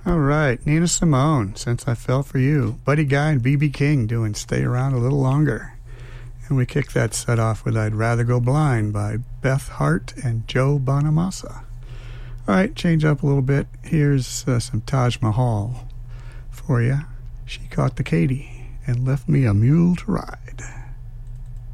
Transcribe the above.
All right, Nina Simone, Since I Fell for You. Buddy Guy and B.B. King doing Stay Around a Little Longer. And we kick that set off with I'd Rather Go Blind by Beth Hart and Joe Bonamassa. All right, change up a little bit. Here's some Taj Mahal for you. She caught the Katy and left me a mule to ride.